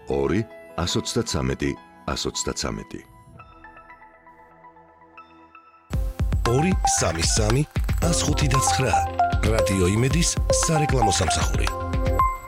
2 133 133 2 3 3 105 და 9 რადიო იმედის სარეკლამო სამსახური